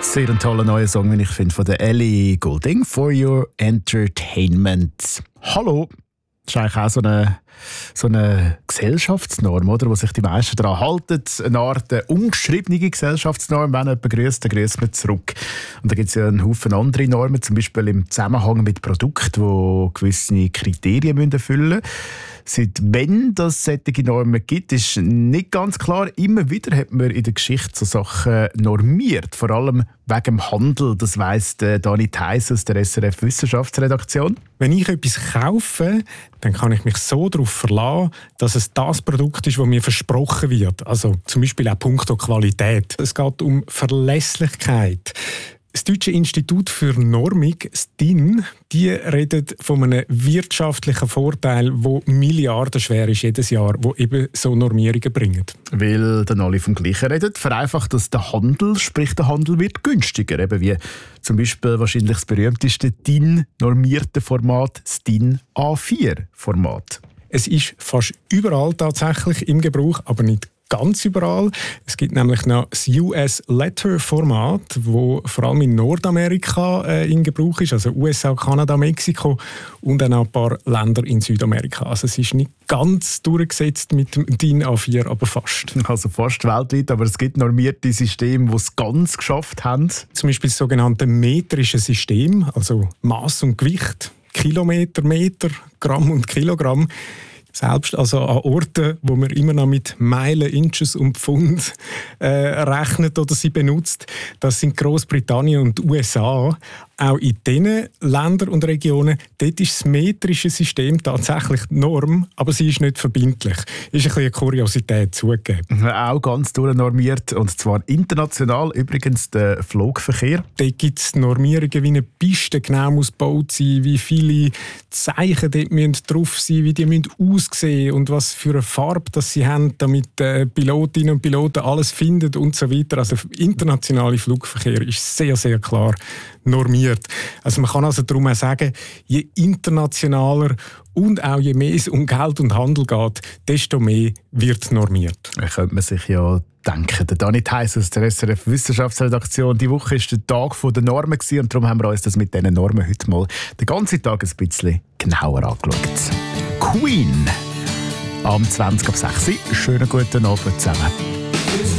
Sehr ein toller neuer Song, wie ich finde, von der Ellie Goulding, «For Your Entertainment». Hallo! Das ist eigentlich auch so eine Gesellschaftsnorm, oder, wo sich die meisten daran halten. Eine Art ungeschriebene Gesellschaftsnorm. Wenn jemand grüßt, dann grüßt man zurück. Und da gibt es ja einen Haufen andere Normen, zum Beispiel im Zusammenhang mit Produkten, die gewisse Kriterien erfüllen müssen. Seit wann es solche Normen gibt, ist nicht ganz klar. Immer wieder hat man in der Geschichte so Sachen normiert, vor allem wegen dem Handel. Das weiss Dani Theiss aus der SRF Wissenschaftsredaktion. Wenn ich etwas kaufe, dann kann ich mich so darauf verlassen, dass es das Produkt ist, das mir versprochen wird. Also zum Beispiel auch punkto Qualität. Es geht um Verlässlichkeit. Das Deutsche Institut für Normung, das DIN, die redet von einem wirtschaftlichen Vorteil, der milliardenschwer ist jedes Jahr, wo eben so Normierungen bringen. Weil dann alle vom Gleichen reden, vereinfacht das der Handel, sprich der Handel wird günstiger. Eben wie zum Beispiel wahrscheinlich das berühmteste DIN-normierte Format, das DIN A4-Format. Es ist fast überall tatsächlich im Gebrauch, aber nicht ganz überall. Es gibt nämlich noch das US-Letter-Format, das vor allem in Nordamerika in Gebrauch ist, also USA, Kanada, Mexiko und dann auch ein paar Länder in Südamerika. Also es ist nicht ganz durchgesetzt mit dem DIN A4, aber fast. Also fast weltweit, aber es gibt normierte Systeme, die es ganz geschafft haben. Zum Beispiel das sogenannte metrische System, also Maß und Gewicht, Kilometer, Meter, Gramm und Kilogramm. Selbst also an Orten, wo man immer noch mit Meilen, Inches und Pfund rechnet oder sie benutzt, das sind Großbritannien und USA. Auch in diesen Ländern und Regionen, dort ist das metrische System tatsächlich die Norm, aber sie ist nicht verbindlich. Ist ein bisschen eine Kuriosität zugegeben. Auch ganz durchnormiert, und zwar international, übrigens der Flugverkehr. Dort gibt es Normierungen, wie eine Piste genau muss gebaut sein, wie viele Zeichen dort müssen drauf sein, wie die müssen aussehen und was für eine Farbe das sie haben, damit Pilotinnen und Piloten alles finden und so weiter. Also der internationale Flugverkehr ist sehr, sehr klar normiert. Also man kann also darum auch sagen, je internationaler und auch je mehr es um Geld und Handel geht, desto mehr wird normiert. Da könnte man sich ja denken. Der Dani Theiss aus der SRF Wissenschaftsredaktion. Die Woche war der Tag der Normen und darum haben wir uns das mit diesen Normen heute mal den ganzen Tag ein bisschen genauer angeschaut. Queen am 20 ab 6 Uhr. Schönen guten Abend zusammen.